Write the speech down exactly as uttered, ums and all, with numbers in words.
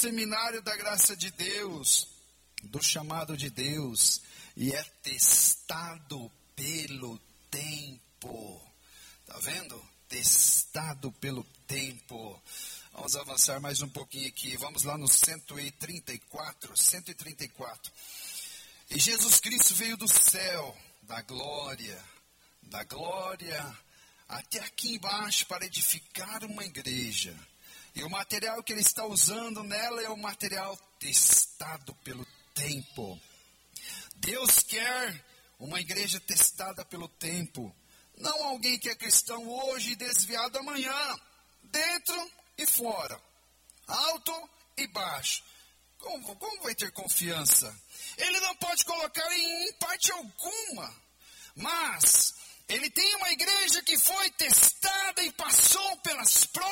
seminário da graça de Deus, do chamado de Deus, e é testado pelo tempo. Está vendo? Testado pelo tempo. Vamos avançar mais um pouquinho aqui. Vamos lá no cento e trinta e quatro. cento e trinta e quatro. E Jesus Cristo veio do céu, da glória, da glória, até aqui embaixo para edificar uma igreja. E o material que ele está usando nela é o material testado pelo tempo. Deus quer uma igreja testada pelo tempo. Não alguém que é cristão hoje e desviado amanhã. Dentro e fora. Alto e baixo. Como, como vai ter confiança? Ele não pode colocar em parte alguma. Mas ele tem uma igreja que foi testada e passou pelas provas.